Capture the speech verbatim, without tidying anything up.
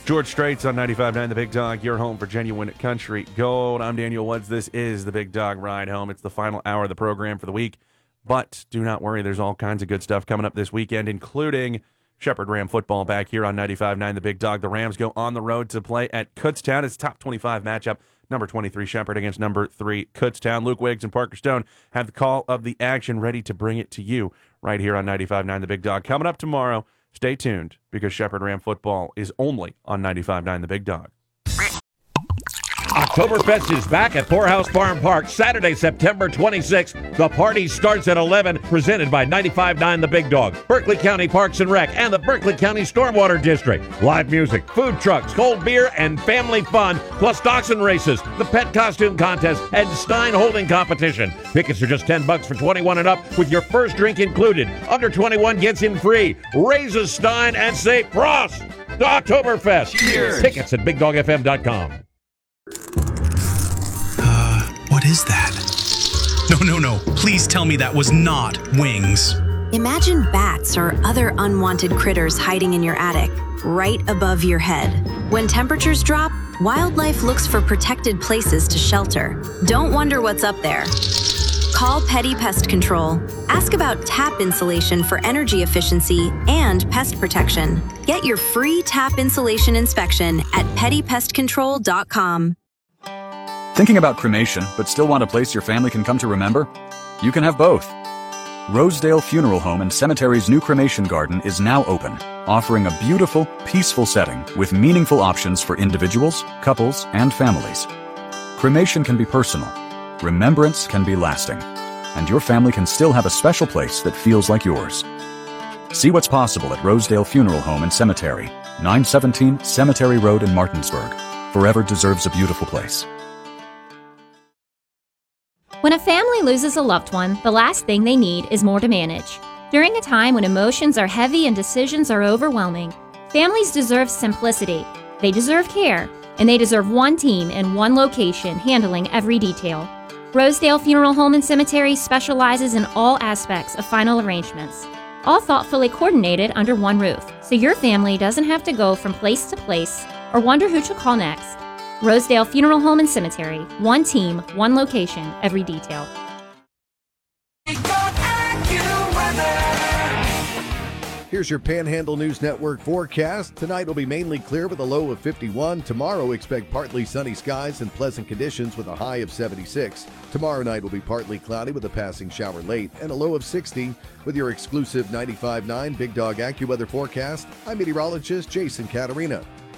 George Straits on ninety-five point nine The Big Dog, your home for genuine country gold. I'm Daniel Woods. This is The Big Dog Ride Home. It's the final hour of the program for the week. But do not worry, there's all kinds of good stuff coming up this weekend, including Shepherd Ram football back here on ninety-five point nine The Big Dog. The Rams go on the road to play at Kutztown. It's top twenty-five matchup. Number twenty-three Shepherd against number three Kutztown. Luke Wiggs and Parker Stone have the call of the action ready to bring it to you right here on ninety-five point nine The Big Dog. Coming up tomorrow, stay tuned because Shepherd Ram football is only on ninety-five point nine The Big Dog. Oktoberfest is back at Poorhouse Farm Park Saturday, September twenty-sixth. The party starts at eleven, presented by ninety-five point nine The Big Dog, Berkeley County Parks and Rec, and the Berkeley County Stormwater District. Live music, food trucks, cold beer, and family fun, plus dachshund races, the pet costume contest, and Stein holding competition. Tickets are just ten bucks for twenty-one and up, with your first drink included. Under twenty-one gets in free. Raise a Stein and say Prost to Oktoberfest. Cheers. Tickets at big dog f m dot com. Uh, what is that? No, no, no. Please tell me that was not wings. Imagine bats or other unwanted critters hiding in your attic, right above your head. When temperatures drop, wildlife looks for protected places to shelter. Don't wonder what's up there. Call Petty Pest Control. Ask about tap insulation for energy efficiency and pest protection. Get your free tap insulation inspection at petty pest control dot com. Thinking about cremation, but still want a place your family can come to remember? You can have both. Rosedale Funeral Home and Cemetery's new cremation garden is now open, offering a beautiful, peaceful setting with meaningful options for individuals, couples, and families. Cremation can be personal. Remembrance can be lasting. And your family can still have a special place that feels like yours. See what's possible at Rosedale Funeral Home and Cemetery, nine seventeen Cemetery Road in Martinsburg. Forever deserves a beautiful place. When a family loses a loved one, the last thing they need is more to manage. During a time when emotions are heavy and decisions are overwhelming, families deserve simplicity. They deserve care, and they deserve one team in one location handling every detail. Rosedale Funeral Home and Cemetery specializes in all aspects of final arrangements, all thoughtfully coordinated under one roof, so your family doesn't have to go from place to place or wonder who to call next. Rosedale Funeral Home and Cemetery, one team, one location, every detail. Here's your Panhandle News Network forecast. Tonight will be mainly clear with a low of fifty-one. Tomorrow, expect partly sunny skies and pleasant conditions with a high of seventy-six. Tomorrow night will be partly cloudy with a passing shower late and a low of sixty. With your exclusive ninety-five point nine Big Dog AccuWeather forecast, I'm meteorologist Jason Caterina.